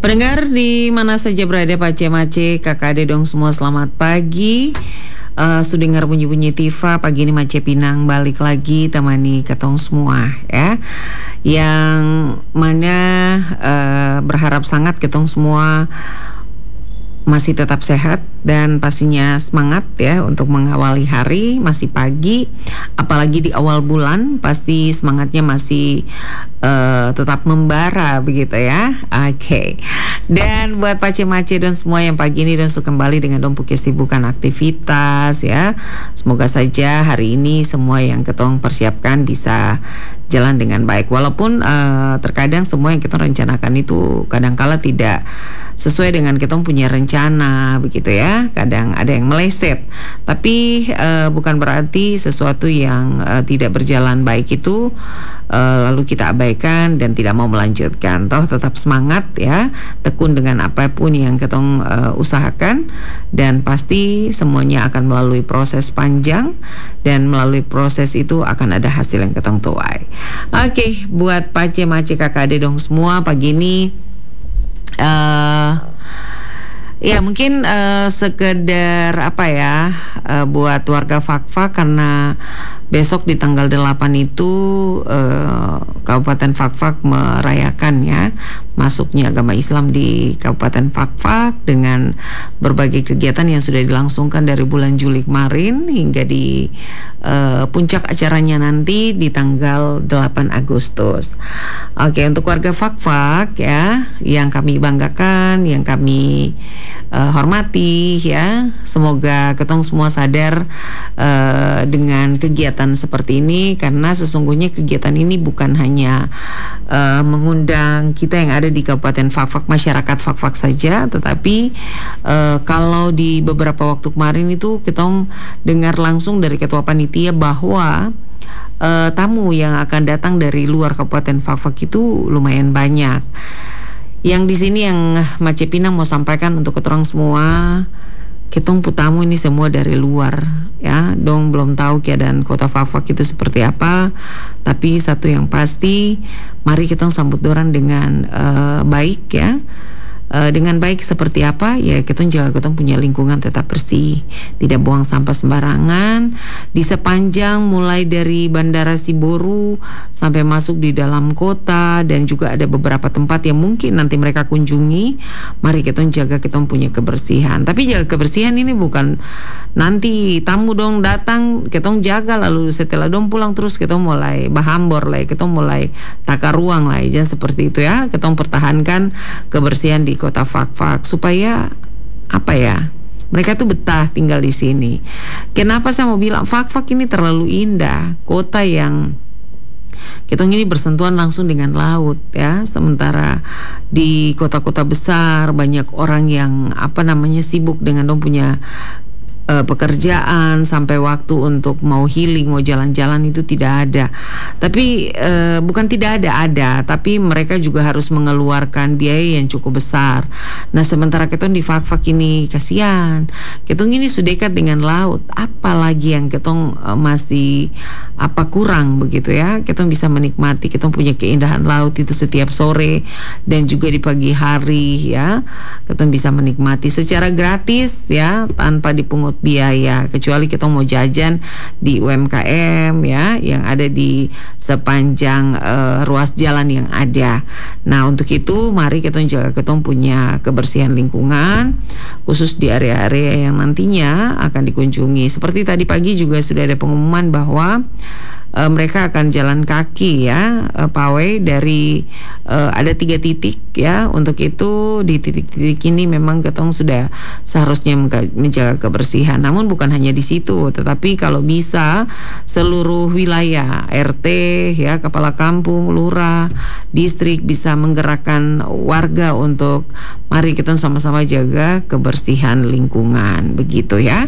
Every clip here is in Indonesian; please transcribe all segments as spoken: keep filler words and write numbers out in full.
Pendengar di mana saja berada, Pace-Mace, kakak ade dong semua, selamat pagi. Uh, sudah dengar bunyi-bunyi Tifa, pagi ini Mace Pinang balik lagi temani ketong semua ya. Yang mana uh, berharap sangat ketong semua masih tetap sehat dan pastinya semangat ya untuk mengawali hari. Masih pagi, apalagi di awal bulan, pasti semangatnya masih uh, tetap membara begitu ya. Oke, okay. Dan buat Pace-Mace dan semua yang pagi ini dan kembali dengan dompu kesibukan aktivitas ya, semoga saja hari ini semua yang ketong persiapkan bisa jalan dengan baik. Walaupun uh, terkadang semua yang kita rencanakan itu kadangkala tidak sesuai dengan kita punya rencana begitu ya. Kadang ada yang meleset. Tapi uh, bukan berarti sesuatu yang uh, tidak berjalan baik itu uh, lalu kita abaikan dan tidak mau melanjutkan. Toh tetap semangat ya, tekun dengan apapun yang kita uh, usahakan, dan pasti semuanya akan melalui proses panjang, dan melalui proses itu akan ada hasil yang kita tuai. Oke, okay, buat Pace-Mace kakak ade dong semua pagi ini uh, ya mungkin uh, sekedar apa ya, uh, buat warga Fakfak, karena besok di tanggal delapan itu uh, Kabupaten Fakfak merayakan ya masuknya agama Islam di Kabupaten Fakfak dengan berbagai kegiatan yang sudah dilangsungkan dari bulan Juli kemarin hingga di uh, puncak acaranya nanti di tanggal delapan Agustus. Oke, untuk warga Fakfak ya yang kami banggakan, yang kami uh, hormati ya, semoga ketong semua sadar uh, dengan kegiatan seperti ini, karena sesungguhnya kegiatan ini bukan hanya uh, mengundang kita yang ada di Kabupaten Fakfak, masyarakat Fakfak saja, tetapi uh, kalau di beberapa waktu kemarin itu kita dengar langsung dari Ketua Panitia bahwa uh, tamu yang akan datang dari luar Kabupaten Fakfak itu lumayan banyak. Yang di sini yang Mace Pinang mau sampaikan untuk keterang semua, ketong putamu ini semua dari luar ya, dong belum tahu keadaan kota Fakfak itu seperti apa. Tapi satu yang pasti, mari kita sambut dorang dengan uh, baik ya. Uh, dengan baik seperti apa ya, kita jaga kita punya lingkungan tetap bersih, tidak buang sampah sembarangan di sepanjang mulai dari Bandara Siboru sampai masuk di dalam kota, dan juga ada beberapa tempat yang mungkin nanti mereka kunjungi. Mari kita jaga kita punya kebersihan. Tapi jaga kebersihan ini bukan nanti tamu dong datang kita jaga lalu setelah dong pulang terus kita mulai bahambor lah, kita mulai takar ruang lah, jangan seperti itu ya. Kita pertahankan kebersihan di kota Fakfak supaya apa ya, mereka tuh betah tinggal di sini. Kenapa saya mau bilang Fakfak ini terlalu indah, kota yang kita ini bersentuhan langsung dengan laut ya. Sementara di kota-kota besar banyak orang yang apa namanya sibuk dengan dong punya Uh, pekerjaan, sampai waktu untuk mau healing, mau jalan-jalan itu tidak ada. Tapi uh, bukan tidak ada, ada, tapi mereka juga harus mengeluarkan biaya yang cukup besar. Nah sementara kita di Fakfak ini kasihan, kita ini sudah dekat dengan laut, apalagi yang kita uh, masih apa kurang begitu ya. Kita bisa menikmati, kita punya keindahan laut itu setiap sore dan juga di pagi hari ya. Kita bisa menikmati secara gratis ya, tanpa dipungut biaya, kecuali kita mau jajan di U M K M ya yang ada di sepanjang uh, ruas jalan yang ada. Nah untuk itu mari kita jaga kita punya kebersihan lingkungan, khusus di area-area yang nantinya akan dikunjungi. Seperti tadi pagi juga sudah ada pengumuman bahwa Uh, mereka akan jalan kaki ya, uh, pawai dari uh, ada tiga titik ya. Untuk itu di titik-titik ini memang ketong sudah seharusnya menjaga kebersihan. Namun bukan hanya di situ, tetapi kalau bisa seluruh wilayah R T ya, kepala kampung, lurah, distrik bisa menggerakkan warga untuk mari kita sama-sama jaga kebersihan lingkungan begitu ya.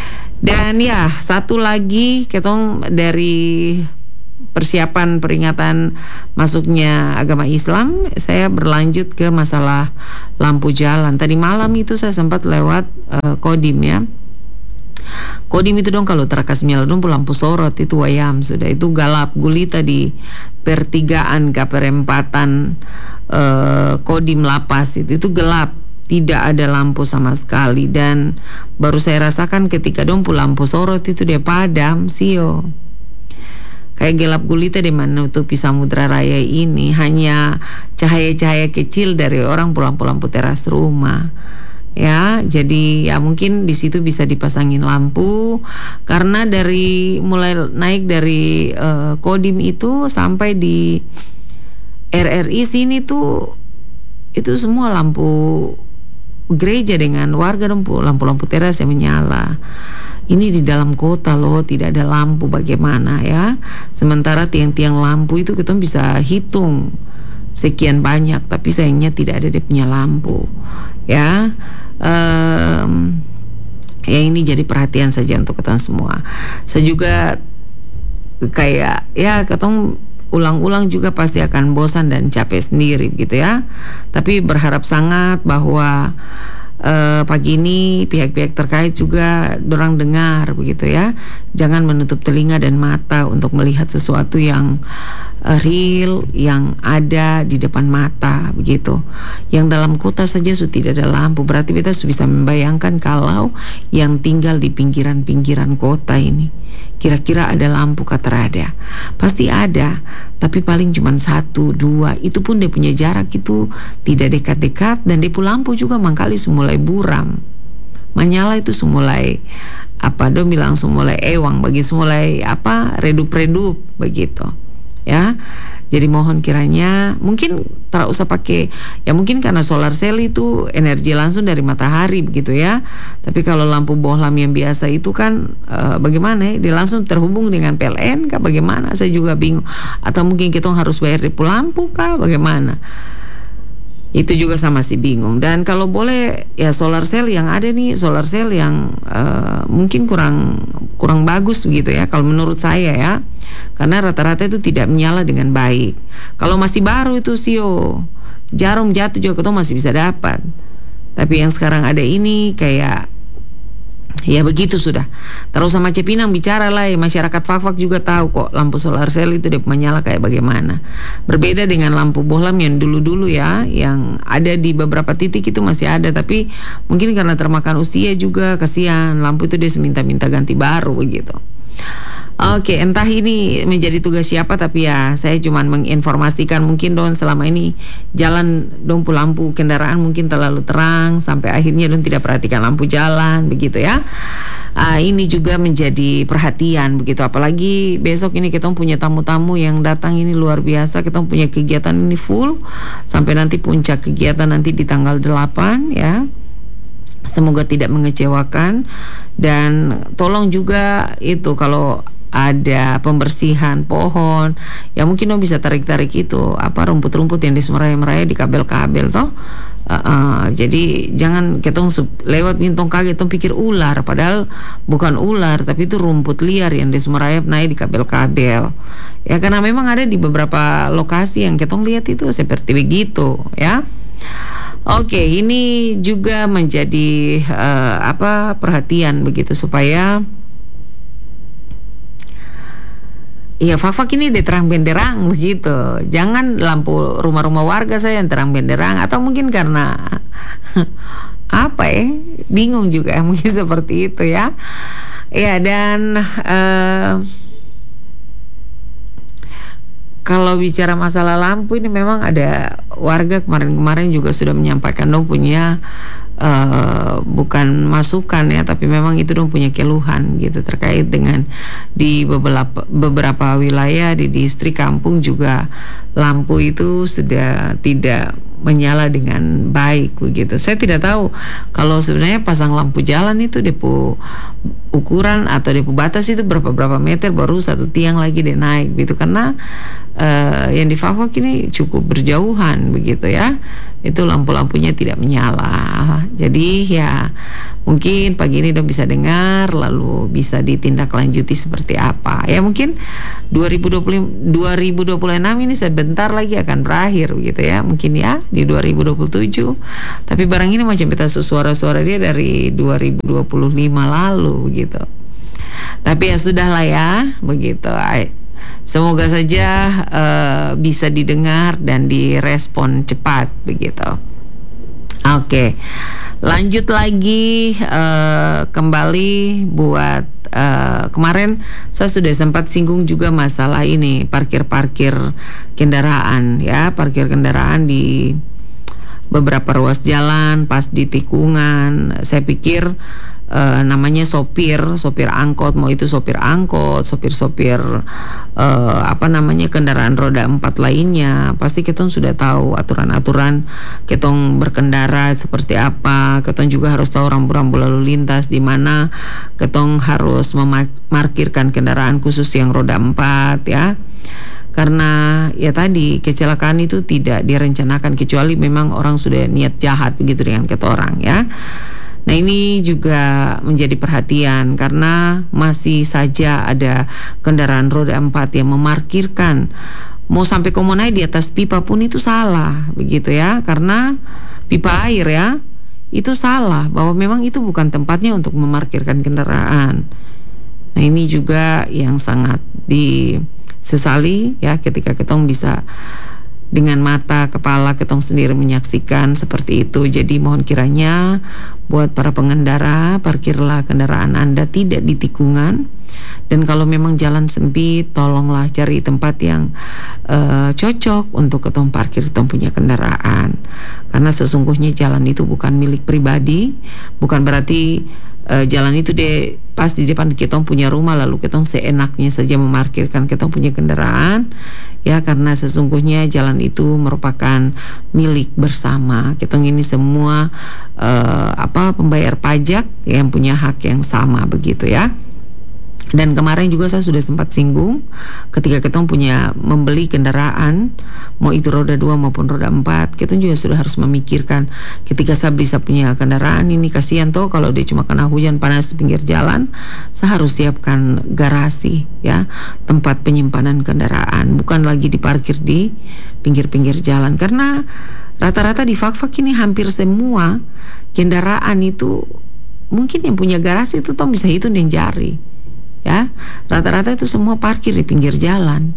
Dan ya satu lagi ketong dari persiapan peringatan masuknya agama Islam, saya berlanjut ke masalah lampu jalan. Tadi malam itu saya sempat lewat uh, Kodim ya. Kodim itu dong kalau terakas nyala dong lampu sorot itu wayam sudah, itu galap gulita di pertigaan ke perempatan eh, Kodim Lapas itu itu gelap, tidak ada lampu sama sekali. Dan baru saya rasakan ketika dong lampu sorot itu dia padam sio. Kayak gelap gulita di menutupi Samudra Raya ini, hanya cahaya-cahaya kecil dari orang lampu-lampu teras rumah. Ya, jadi ya mungkin di situ bisa dipasangin lampu, karena dari mulai naik dari uh, Kodim itu sampai di R R I sini tuh itu semua lampu gereja dengan warga lampu lampu-lampu teras yang menyala. Ini di dalam kota loh, tidak ada lampu, bagaimana ya? Sementara tiang-tiang lampu itu kita bisa hitung sekian banyak, tapi sayangnya tidak ada dia punya lampu, ya. Um, ya ini jadi perhatian saja untuk kita semua. Saya juga kayak ya ketong ulang-ulang juga pasti akan bosan dan capek sendiri gitu ya. Tapi berharap sangat bahwa Uh, pagi ini pihak-pihak terkait juga dorang dengar begitu ya, jangan menutup telinga dan mata untuk melihat sesuatu yang uh, real, yang ada di depan mata begitu. Yang dalam kota saja sudah tidak ada lampu, berarti kita sudah bisa membayangkan kalau yang tinggal di pinggiran-pinggiran kota ini kira-kira ada lampu kah? Terada, pasti ada, tapi paling cuma satu dua, itu pun dia punya jarak itu tidak dekat-dekat, dan dia punya lampu juga mangkali semulai buram, menyala itu semulai apa do bilang semulai ewang bagi semulai apa redup-redup begitu ya. Jadi mohon kiranya mungkin tak usah pakai, ya mungkin karena solar cell itu energi langsung dari matahari begitu ya. Tapi kalau lampu bohlam yang biasa itu kan uh, bagaimana ya, dia langsung terhubung dengan P L N kah bagaimana, saya juga bingung. Atau mungkin kita harus bayar di lampu kah bagaimana, itu juga sama sih bingung. Dan kalau boleh ya solar cell yang ada nih, solar cell yang uh, mungkin kurang kurang bagus begitu ya kalau menurut saya ya, karena rata-rata itu tidak menyala dengan baik. Kalau masih baru itu sio jarum jatuh juga kita masih bisa dapat, tapi yang sekarang ada ini kayak ya begitu sudah. Terus sama Cepinang bicara lah, ya, masyarakat Fak-Fak juga tahu kok lampu solar cell itu dia menyala kayak bagaimana. Berbeda dengan lampu bohlam yang dulu-dulu ya, yang ada di beberapa titik itu masih ada, tapi mungkin karena termakan usia juga, kasihan lampu itu dia minta-minta ganti baru begitu. Oke, entah ini menjadi tugas siapa, tapi ya saya cuma menginformasikan mungkin don selama ini jalan don lampu kendaraan mungkin terlalu terang sampai akhirnya don tidak perhatikan lampu jalan begitu ya. Uh, ini juga menjadi perhatian begitu, apalagi besok ini kita punya tamu-tamu yang datang ini luar biasa. Kita punya kegiatan ini full sampai nanti puncak kegiatan nanti di tanggal delapan ya. Semoga tidak mengecewakan, dan tolong juga itu kalau ada pembersihan pohon ya mungkin dong bisa tarik-tarik itu apa rumput-rumput yang disemerai-merai di kabel-kabel toh. Uh, uh, jadi jangan ketong lewat bintong kaget tong pikir ular, padahal bukan ular tapi itu rumput liar yang disemerayap naik di kabel-kabel ya, karena memang ada di beberapa lokasi yang ketong lihat itu seperti begitu ya. Oke, ini juga menjadi uh, apa perhatian begitu supaya ya Fak-Fak ini di terang benderang begitu. Jangan lampu rumah-rumah warga saya yang terang benderang, atau mungkin karena apa ya, bingung juga mungkin seperti itu ya. Ya, dan uh, kalau bicara masalah lampu ini memang ada warga kemarin-kemarin juga sudah menyampaikan dong punya uh, bukan masukan ya, tapi memang itu dong punya keluhan gitu terkait dengan di beberapa beberapa wilayah di distrik kampung juga lampu itu sudah tidak menyala dengan baik begitu. Saya tidak tahu kalau sebenarnya pasang lampu jalan itu depo ukuran atau depo batas itu berapa berapa meter baru satu tiang lagi dia naik gitu, karena uh, yang di Fak-Fak ini cukup berjauhan begitu ya. itu lampu-lampunya tidak menyala. Jadi ya mungkin pagi ini dong bisa dengar, lalu bisa ditindaklanjuti seperti apa. Ya mungkin dua ribu dua puluh enam ini sebentar lagi akan berakhir begitu ya. Mungkin ya di dua ribu dua puluh tujuh. Tapi barang ini macam peta suara-suara dia dari dua ribu dua puluh lima lalu begitu. Tapi ya sudahlah ya, begitu. Semoga saja uh, bisa didengar dan direspon cepat begitu. Oke, lanjut lagi uh, kembali buat uh, kemarin saya sudah sempat singgung juga masalah ini parkir-parkir kendaraan ya, parkir kendaraan di beberapa ruas jalan pas di tikungan. Saya pikir Uh, namanya sopir, sopir angkot, mau itu sopir angkot, sopir-sopir uh, apa namanya kendaraan roda empat lainnya, pasti kita sudah tahu aturan-aturan kita berkendara seperti apa. Kita juga harus tahu rambu-rambu lalu lintas di mana kita harus memarkirkan kendaraan khusus yang roda empat ya. Karena ya tadi kecelakaan itu tidak direncanakan kecuali memang orang sudah niat jahat begitu dengan kita orang ya. Nah ini juga menjadi perhatian karena masih saja ada kendaraan roda empat yang memarkirkan mau sampai komunai di atas pipa pun itu salah begitu ya, karena pipa air ya itu salah, bahwa memang itu bukan tempatnya untuk memarkirkan kendaraan. Nah ini juga yang sangat disesali ya, ketika kita bisa dengan mata kepala ketong sendiri menyaksikan seperti itu. Jadi mohon kiranya buat para pengendara, parkirlah kendaraan Anda tidak di tikungan. Dan kalau memang jalan sempit, tolonglah cari tempat yang uh, cocok untuk ketong parkir ketong punya kendaraan. Karena sesungguhnya jalan itu bukan milik pribadi, bukan berarti uh, jalan itu deh pas di depan kita punya rumah lalu kita seenaknya saja memarkirkan kita punya kendaraan ya, karena sesungguhnya jalan itu merupakan milik bersama. Kita ini semua uh, apa pembayar pajak yang punya hak yang sama begitu ya. Dan kemarin juga saya sudah sempat singgung, ketika kita punya membeli kendaraan, mau itu roda dua maupun roda empat, kita juga sudah harus memikirkan ketika saya beli saya punya kendaraan ini, kasihan toh kalau dia cuma kena hujan panas di pinggir jalan, saya harus siapkan garasi ya, tempat penyimpanan kendaraan, bukan lagi diparkir di pinggir-pinggir jalan. Karena rata-rata di fak-fak ini hampir semua kendaraan itu mungkin yang punya garasi itu toh bisa hitung dan jari. Ya, rata-rata itu semua parkir di pinggir jalan.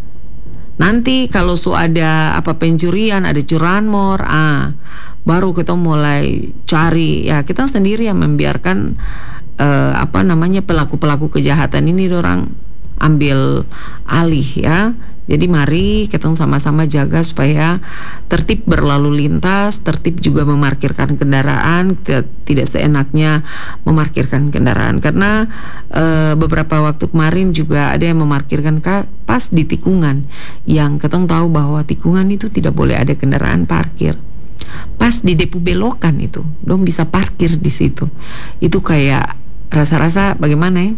Nanti kalau su ada apa pencurian, ada curanmor, ah, baru kita mulai cari. Ya, kita sendiri yang membiarkan eh, apa namanya pelaku-pelaku kejahatan ini orang ambil alih ya. Jadi mari kita sama-sama jaga supaya tertib berlalu lintas, tertib juga memarkirkan kendaraan, tidak seenaknya memarkirkan kendaraan. Karena e, beberapa waktu kemarin juga ada yang memarkirkan pas di tikungan, yang kita tahu bahwa tikungan itu tidak boleh ada kendaraan parkir. Pas di depo belokan itu, dong bisa parkir di situ. Itu kayak rasa-rasa bagaimana ya?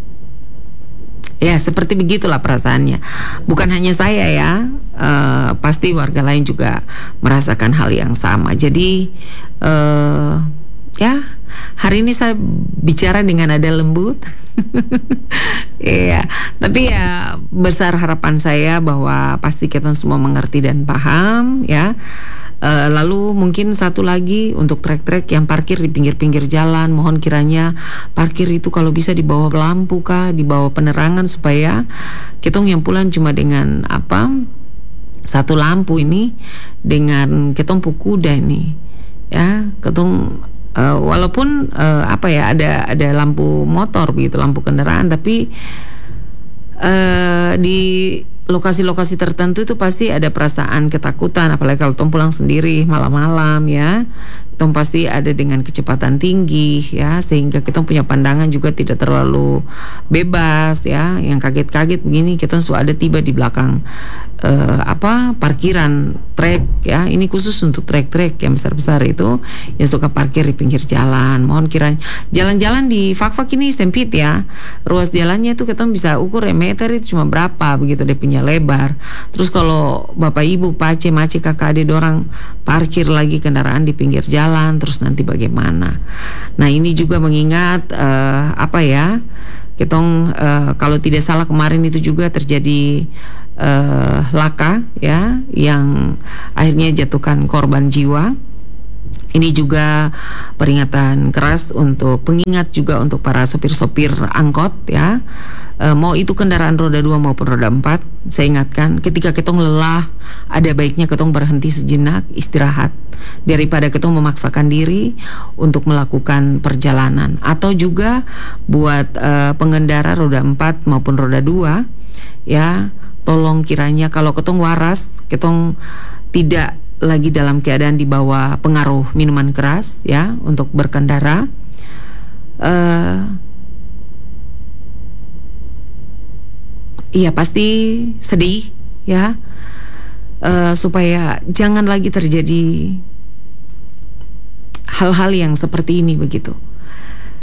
Ya seperti begitulah perasaannya. Bukan hanya saya ya, uh, pasti warga lain juga merasakan hal yang sama. Jadi uh, ya hari ini saya bicara dengan nada lembut. Iya, tapi ya besar harapan saya bahwa pasti kita semua mengerti dan paham ya. Uh, lalu mungkin satu lagi untuk trek-trek yang parkir di pinggir-pinggir jalan, mohon kiranya parkir itu kalau bisa di bawah lampu kah, di bawah penerangan, supaya kita yang pulang cuma dengan apa satu lampu ini, dengan ketong kuda ini ya, ketong uh, walaupun uh, apa ya ada ada lampu motor begitu, lampu kendaraan, tapi uh, di lokasi-lokasi tertentu itu pasti ada perasaan ketakutan, apalagi kalau tom pulang sendiri malam-malam ya. Kita pasti ada dengan kecepatan tinggi ya, sehingga kita punya pandangan juga tidak terlalu bebas ya. Yang kaget-kaget begini kita sudah ada tiba di belakang uh, apa parkiran trek ya. Ini khusus untuk trek-trek yang besar-besar itu yang suka parkir di pinggir jalan. Mohon kiranya jalan-jalan di fak-fak ini sempit ya. Ruas jalannya itu kita bisa ukur ya, meter itu cuma berapa begitu dia punya lebar. Terus kalau Bapak Ibu, pace, mace, kakak adik dorang parkir lagi kendaraan di pinggir jalan, terus nanti bagaimana? Nah ini juga mengingat uh, apa ya? Ketong uh, kalau tidak salah kemarin itu juga terjadi uh, laka ya, yang akhirnya jatuhkan korban jiwa. Ini juga peringatan keras untuk pengingat juga untuk para sopir-sopir angkot ya. E, mau itu kendaraan roda dua maupun roda empat, saya ingatkan ketika ketong lelah, ada baiknya ketong berhenti sejenak, istirahat, daripada ketong memaksakan diri untuk melakukan perjalanan. Atau juga buat e, pengendara roda empat maupun roda dua ya, tolong kiranya kalau ketong waras, ketong tidak lagi dalam keadaan di bawah pengaruh minuman keras ya untuk berkendara. Uh, iya pasti sedih ya, uh, supaya jangan lagi terjadi hal-hal yang seperti ini begitu.